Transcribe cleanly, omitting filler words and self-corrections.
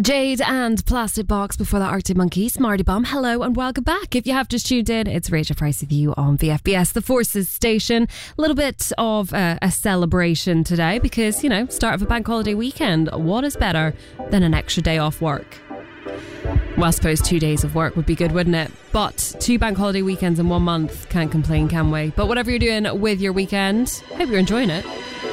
Jade and Plastic Box before the Arctic Monkeys. Marty Bomb, hello and welcome back. If you have just tuned in, it's Rachel Price with you on VFBS, the Forces Station. A little bit of a celebration today because, you know, start of a bank holiday weekend. What is better than an extra day off work? Well, I suppose 2 days of work would be good, wouldn't it? But 2 bank holiday weekends in 1 month, can't complain, can we? But whatever you're doing with your weekend, hope you're enjoying it.